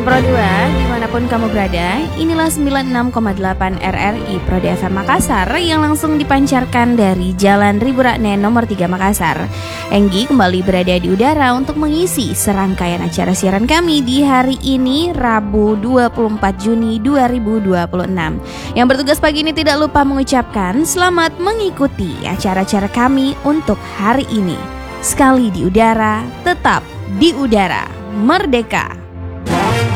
Pro 2, dimanapun kamu berada, inilah 96,8 RRI Prodi FM Makassar yang langsung dipancarkan dari Jalan Riburakne nomor 3 Makassar. Enggi kembali berada di udara untuk mengisi serangkaian acara siaran kami di hari ini, Rabu 24 Juni 2026. Yang bertugas pagi ini tidak lupa mengucapkan selamat mengikuti acara-acara kami untuk hari ini. Sekali di udara, tetap di udara, merdeka.